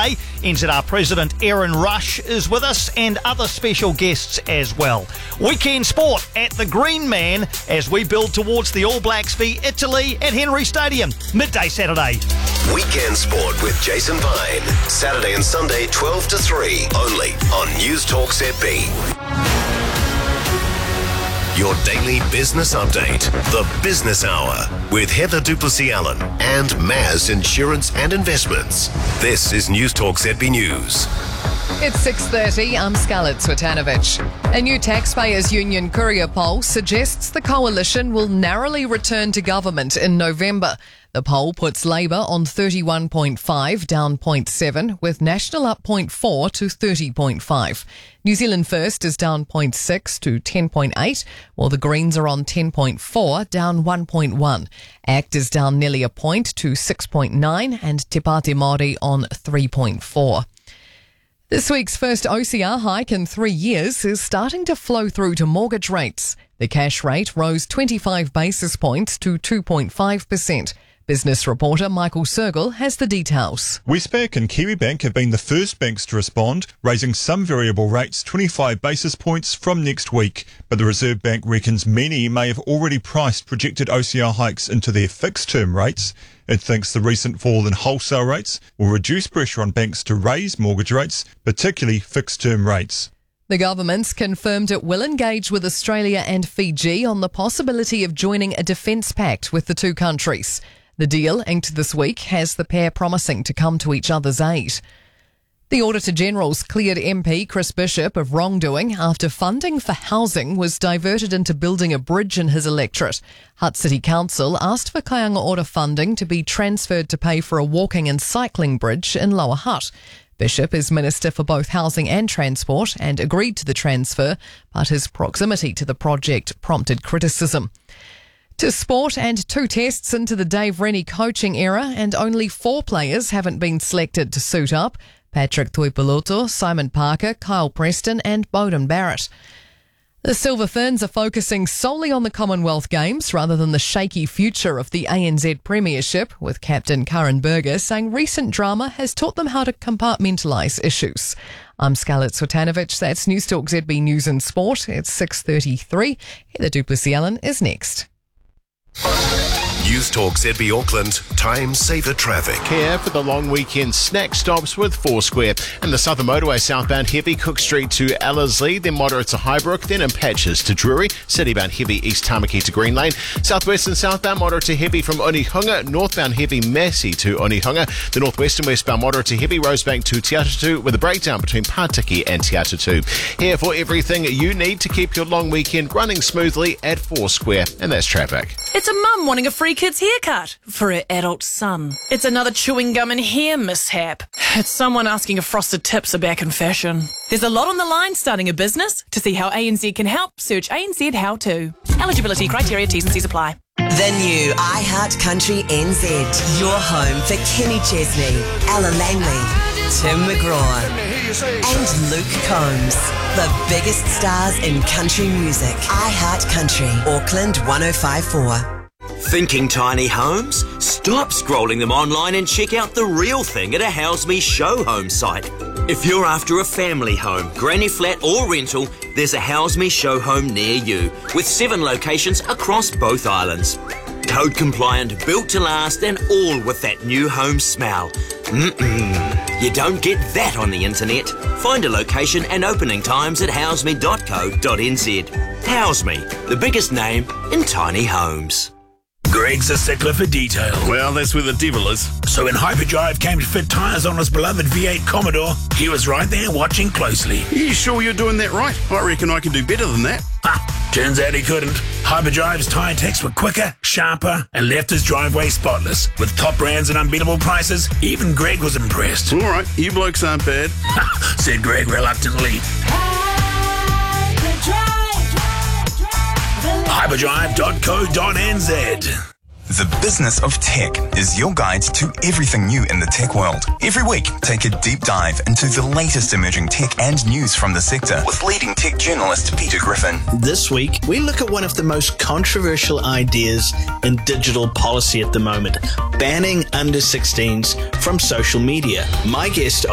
today. NZR President Aaron Rush is with us and other special guests as well. Weekend sport at the Green Man as we build towards the All Blacks v Italy at Henry Stadium, midday Saturday. Weekend sport with Jason Vine. Saturday and Sunday 12 to 3 only on News Talk ZB. Your daily business update. The Business Hour with Heather Duplessis-Allen and Maz Insurance and Investments. This is News Talk ZB News. It's 6:30. I'm Scarlett Swetanovich. A new taxpayers union courier poll suggests the coalition will narrowly return to government in November. The poll puts Labour on 31.5, down 0.7, with National up 0.4 to 30.5. New Zealand First is down 0.6 to 10.8, while the Greens are on 10.4, down 1.1. ACT is down nearly a point to 6.9, and Te Pāti Māori on 3.4. This week's first OCR hike in 3 years is starting to flow through to mortgage rates. The cash rate rose 25 basis points to 2.5%. Business reporter Michael Sergel has the details. Westpac and Kiwibank have been the first banks to respond, raising some variable rates 25 basis points from next week. But the Reserve Bank reckons many may have already priced projected OCR hikes into their fixed-term rates. It thinks the recent fall in wholesale rates will reduce pressure on banks to raise mortgage rates, particularly fixed-term rates. The government's confirmed it will engage with Australia and Fiji on the possibility of joining a defence pact with the two countries. The deal, inked this week, has the pair promising to come to each other's aid. The Auditor-General's cleared MP Chris Bishop of wrongdoing after funding for housing was diverted into building a bridge in his electorate. Hutt City Council asked for Kāinga Ora funding to be transferred to pay for a walking and cycling bridge in Lower Hutt. Bishop is Minister for both Housing and Transport and agreed to the transfer, but his proximity to the project prompted criticism. To sport, and 2 tests into the Dave Rennie coaching era, and only 4 players haven't been selected to suit up. Patrick Tuipulotu, Simon Parker, Kyle Preston and Bowden Barrett. The Silver Ferns are focusing solely on the Commonwealth Games rather than the shaky future of the ANZ Premiership, with captain Karen Berger saying recent drama has taught them how to compartmentalise issues. I'm Scarlett Swetanovich. That's News Talk ZB News and Sport. It's 6:33. Heather Duplessis-Allen is next. News Talk ZB Auckland, time saver traffic. Here for the long weekend snack stops with Foursquare. And the Southern Motorway southbound heavy, Cook Street to Ellerslie, then moderate to Highbrook, then in patches to Drury, citybound heavy East Tamaki to Green Lane, southwestern southbound moderate to heavy from Onehunga, northbound heavy Massey to Onehunga, the northwestern westbound moderate to heavy Rosebank to Te Atatu with a breakdown between Patiki and Te Atatu. Here for everything you need to keep your long weekend running smoothly at Foursquare, and that's traffic. It's a mum wanting a free kid's haircut for her adult son. It's another chewing gum and hair mishap. It's someone asking if frosted tips are back in fashion. There's a lot on the line starting a business. To see how ANZ can help, search ANZ How To. Eligibility criteria, T's and C's apply. The new iHeart Country NZ. Your home for Kenny Chesney, Ella Langley, Tim McGraw and Luke Combs. The biggest stars in country music. iHeart Country, Auckland 105.4. Thinking tiny homes? Stop scrolling them online and check out the real thing at a House Me Show Home site. If you're after a family home, granny flat or rental, there's a House Me Show Home near you with 7 locations across both islands. Code compliant, built to last and all with that new home smell. You don't get that on the internet. Find a location and opening times at houseme.co.nz. House Me, the biggest name in tiny homes. Greg's a stickler for detail. Well, that's where the devil is. So when Hyperdrive came to fit tyres on his beloved V8 Commodore, he was right there watching closely. You sure you're doing that right? I reckon I can do better than that. Turns out he couldn't. Hyperdrive's tyre techs were quicker, sharper, and left his driveway spotless. With top brands and unbeatable prices, even Greg was impressed. All right, you blokes aren't bad. Said Greg reluctantly. Hyperdrive.co.nz. The Business of Tech is your guide to everything new in the tech world. Every week, take a deep dive into the latest emerging tech and news from the sector with leading tech journalist Peter Griffin. This week, we look at one of the most controversial ideas in digital policy at the moment, banning under 16s from social media. My guest